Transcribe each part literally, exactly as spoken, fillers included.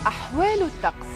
أحوال الطقس.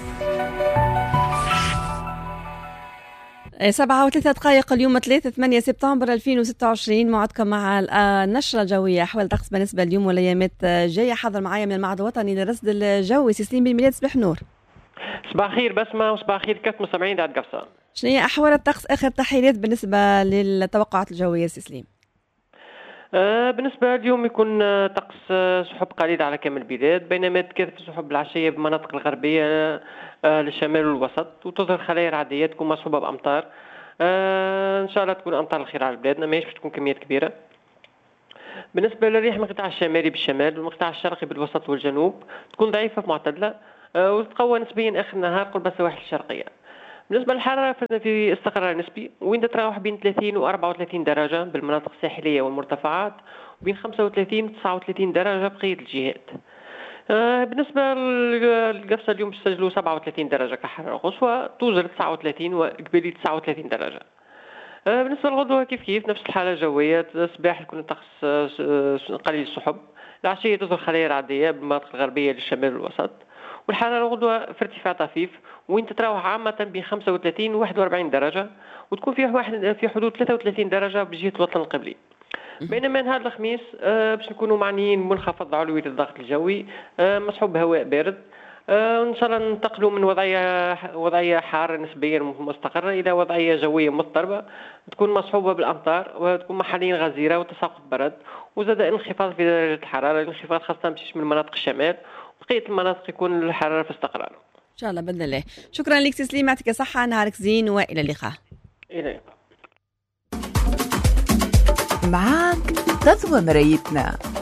سبعة وثلاثة دقائق اليوم ثلاثة ثمانية سبتمبر ألفين وستة وعشرين. موعدكم مع النشرة الجوية أحوال الطقس بالنسبة اليوم والأيامات الجاية. حاضر معايا من المعهد الوطني للرصد الجوي سيسليم بن ميلاد. صباح نور. صباح خير بسمة وصباح خير كافة مستمعين دعاء قفصة. شنو هي أحوال الطقس آخر تحليلات بالنسبة للتوقعات الجوية سيسليم؟ آه بالنسبة اليوم يكون آه طقس آه سحب قليل على كامل البلاد، بينما تكثف السحب العشية بالمناطق الغربية آه للشمال والوسط، وتظهر خلايا رعدية تكون مصحوبة بأمطار. آه إن شاء الله تكون أمطار الخير على بلادنا، ماهيش باش تكون كميات كبيرة. بالنسبة للريح من القطاع الشمالي بالشمال والقطاع الشرقي بالوسط والجنوب تكون ضعيفة معتدلة آه وتتقوى نسبيا آخر النهار قرب السواحل الشرقية. بالنسبة للحرارة في استقرار نسبي وين تتراوح بين ثلاثين و أربعة وثلاثين درجة بالمناطق الساحلية والمرتفعات، وبين خمسة وثلاثين و تسعة وثلاثين درجة بقية الجهات. آه بالنسبة للقفصة اليوم تسجلوا سبعة وثلاثين درجة كحرارة قصوى، توصل تسعة وثلاثين وقبالي تسعة وثلاثين درجة. آه بالنسبة للغدوة كيف كيف نفس الحالة الجوية، الصباح يكون الطقس قليل السحب، العشية تظهر خلايا رعدية بالمناطق الغربية للشمال والوسط، والحرارة الغدوة في ارتفاع طفيف وين تتراوح عامة بين خمسة وثلاثين و واحد وأربعين درجة، وتكون فيه واحد في حدود ثلاثة وثلاثين درجة بجهة الوطن القبلي. بينما نهار الخميس آه باش نكونوا معنيين منخفض علوي للضغط الجوي آه مصحوب بهواء بارد. آه ان شاء الله ننتقلوا من وضعيه وضعيه حاره نسبيا مستقره الى وضعيه جويه مضطربه تكون مصحوبه بالامطار وتكون محليا غزيره وتساقط برد، وزاد انخفاض في درجه الحراره، الانخفاض خاصه باش من مناطق الشمال، بقيه المناطق يكون الحراره في استقرار ان شاء الله باذن الله. شكرا لك سيسليم، يعطيك الصحه، نهارك زين والى اللقاء. الى اللقاء. معاك تضوى مرايتنا.